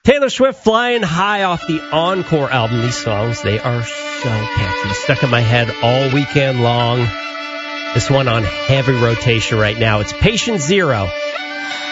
Taylor Swift, Flying High off the Encore album. These songs, they are so catchy. Stuck in my head all weekend long. This one on heavy rotation right now. It's Patient Zero